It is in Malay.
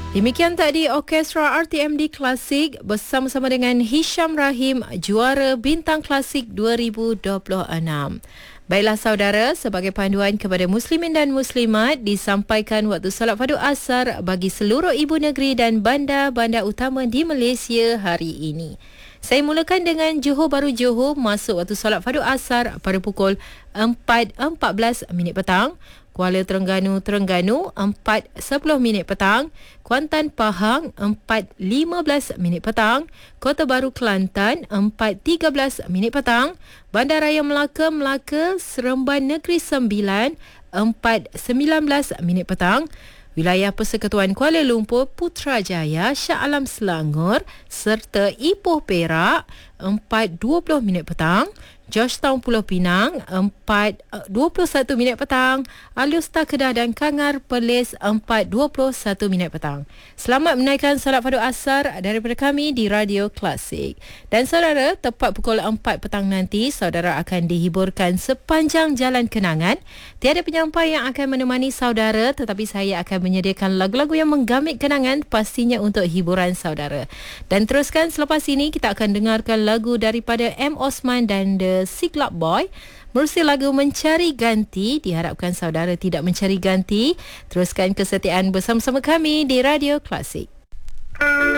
Demikian tadi Orkestra RTMD Klasik bersama-sama dengan Hisham Rahim, juara Bintang Klasik 2026. Baiklah saudara, sebagai panduan kepada muslimin dan muslimat, disampaikan waktu solat fardu asar bagi seluruh ibu negeri dan bandar-bandar utama di Malaysia hari ini. Saya mulakan dengan Johor Bahru Johor masuk waktu solat fardu asar pada pukul 4.14 petang. Kuala Terengganu 4.10 petang, Kuantan Pahang 4.15 petang, Kota Baru Kelantan 4.13 petang, Bandaraya Melaka Seremban Negeri Sembilan 4.19 petang, Wilayah Persekutuan Kuala Lumpur Putrajaya Shah Alam Selangor serta Ipoh Perak 4.20 petang, Georgetown Pulau Pinang 4.21 petang, Alustar Kedah dan Kangar Perlis 4.21 petang. Selamat menaikkan solat fardu asar daripada kami di Radio Klasik. Dan saudara, tepat pukul 4 petang nanti, saudara akan dihiburkan sepanjang jalan kenangan. Tiada penyampai yang akan menemani saudara, tetapi saya akan menyediakan lagu-lagu yang menggamit kenangan pastinya untuk hiburan saudara. Dan teruskan selepas ini kita akan dengarkan lagu daripada M. Osman dan The Siglap Boy menerusi lagu Mencari Ganti. Diharapkan saudara tidak mencari ganti. Teruskan kesetiaan bersama-sama kami di Radio Klasik.